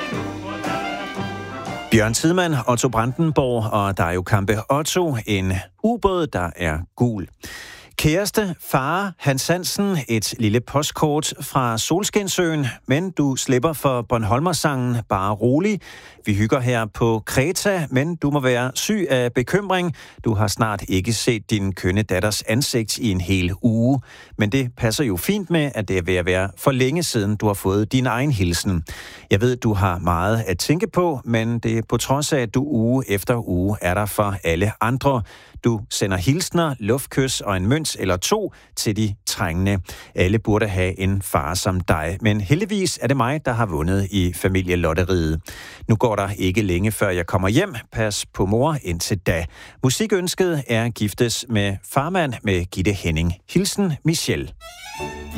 Bjørn Tidemand, Otto Brandenborg og Dario Campe Otto, en ubåd, der er gul. Kæreste, far, Hans Hansen, et lille postkort fra Solskinsøen, men du slipper for Bornholmersangen, bare rolig. Vi hygger her på Kreta, men du må være syg af bekymring. Du har snart ikke set din kønne datters ansigt i en hel uge. Men det passer jo fint med, at det er ved at være for længe siden, du har fået din egen hilsen. Jeg ved, du har meget at tænke på, men det er på trods af, at du uge efter uge er der for alle andre. Du sender hilsner, luftkys og en mønt eller to til de trængende. Alle burde have en far som dig, men heldigvis er det mig, der har vundet i familielotteriet. Nu går der ikke længe, før jeg kommer hjem. Pas på mor indtil da. Musikønsket er Giftes med farmand med Gitte Henning. Hilsen Michelle.